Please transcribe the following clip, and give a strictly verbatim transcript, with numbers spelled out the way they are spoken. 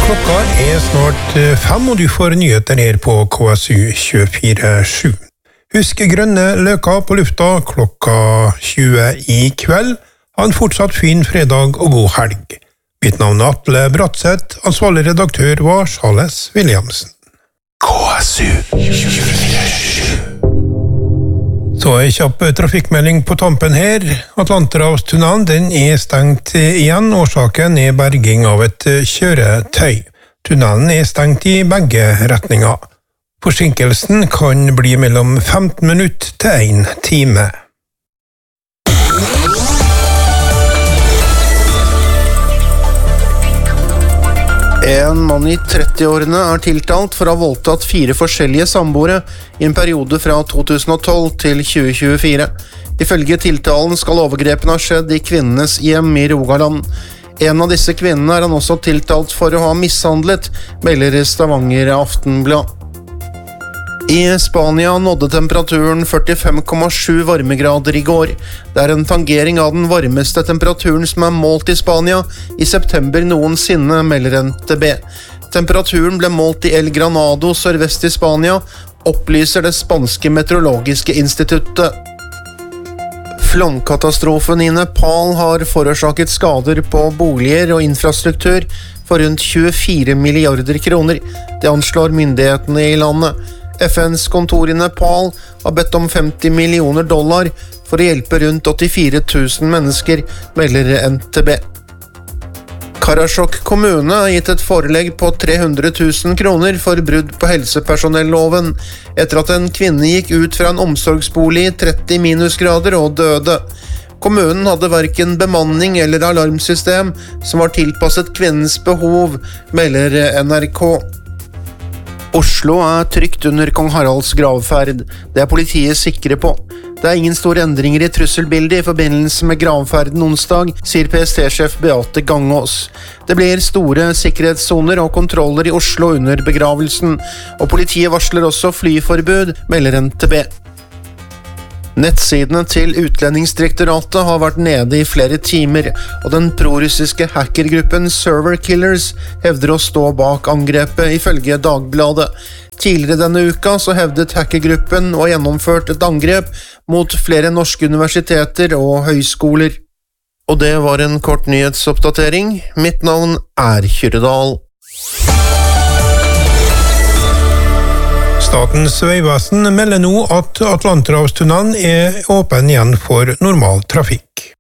Klokka er snart fem, og du får nyheter her på K S U tjuefire sju. Husk grønne løker på lufta klokka tjue i kveld. Ha en fortsatt fin fredag og god helg. Mitt navn er Atle Bratseth, ansvarlig redaktør var Charles Williamsen. K S U tjuefire sju. Så en kjapp trafikkmelding på tampen her. Atlanterhavstunnelen den er stengt igjen. Årsaken er berging av et kjøretøy. Tunnelen er stengt i begge retninger. Forsinkelsen kan bli mellom femten minutter til en time. En mann i trettiårene er tiltalt for å ha voldtatt fire forskjellige samboere i en periode fra to tusen og tolv til tjue tjuefire. Ifølge tiltalen skal overgrepene ha skjedd i kvinnenes hjem i Rogaland. En av disse kvinnene er han også tiltalt for å ha mishandlet, melder Stavanger Aftenblad. I Spania nådde temperaturen førtifem komma sju varmegrader i går. Det er en tangering av den varmeste temperaturen som er målt i Spania i september noensinne, melder N T B. Temperaturen ble målt i El Granado sørvest i Spania, opplyser det spanske meteorologiske instituttet. Flomkatastrofen i Nepal har forårsaket skader på boliger og infrastruktur for rundt tjuefire milliarder kroner. Det anslår myndighetene i landet. F N's kontor i Nepal har bedt om femti millioner dollar for å hjelpe rundt åttifire tusen mennesker, melder N T B. Karasjok kommune har gitt et forelegg på tre hundre tusen kroner for brudd på helsepersonelloven, etter at en kvinne gikk ut fra en omsorgsbolig i tretti minusgrader og døde. Kommunen hadde hverken bemanning eller alarmsystem som var tilpasset kvinnens behov, melder N R K. Oslo er trygt under kong Haralds gravferd. Det er politiet sikre på. Det er ingen store endringer i trusselbildet i forbindelse med gravferden onsdag, sier P S T-sjef Beate Gangås. Det blir store sikkerhetssoner og kontroller i Oslo under begravelsen, og politiet varsler også flyforbud, melder N T B. Nettsidene til Utlendingsdirektoratet har vært nede i flere timer, og den prorussiske hackergruppen Server Killers hevder å stå bak angrepet, ifølge Dagbladet. Tidligere denne uka så hevdet hackergruppen å ha gjennomført et angrep mot flere norske universiteter og høyskoler. Og det var en kort nyhetsoppdatering. Mitt navn er Kyrredal. Statens vegvesen melder nå at Atlanterhavstunnelen er åpen igjen for normal trafikk.